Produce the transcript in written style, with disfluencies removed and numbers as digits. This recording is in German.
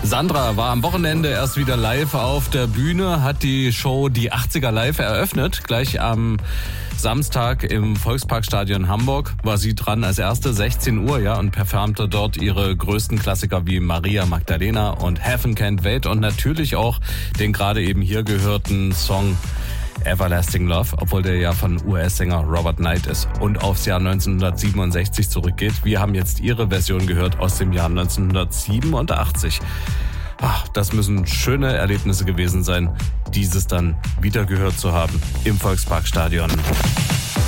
Sandra war am Wochenende erst wieder live auf der Bühne, hat die Show Die 80er Live eröffnet. Gleich am Samstag im Volksparkstadion Hamburg war sie dran als erste, 16 Uhr, ja, und performte dort ihre größten Klassiker wie Maria Magdalena und Heaven Can't Wait und natürlich auch den gerade eben hier gehörten Song Everlasting Love, obwohl der ja von US-Sänger Robert Knight ist und aufs Jahr 1967 zurückgeht. Wir haben jetzt ihre Version gehört aus dem Jahr 1987. Ach, das müssen schöne Erlebnisse gewesen sein, dieses dann wieder gehört zu haben im Volksparkstadion.